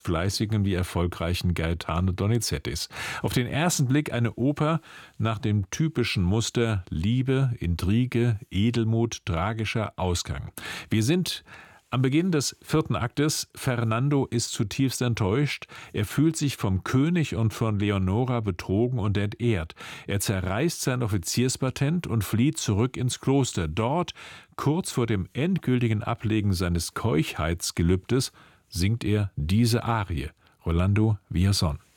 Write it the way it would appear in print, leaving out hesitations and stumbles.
fleißigen wie erfolgreichen Gaetano Donizettis. Auf den ersten Blick eine Oper nach dem typischen Muster Liebe, Intrige, Edelmut, tragischer Ausgang. Wir sind am Beginn des 4. Aktes. Fernando ist zutiefst enttäuscht. Er fühlt sich vom König und von Leonora betrogen und entehrt. Er zerreißt sein Offizierspatent und flieht zurück ins Kloster. Dort, kurz vor dem endgültigen Ablegen seines Keuchheitsgelübdes, singt er diese Arie, Rolando Villazón.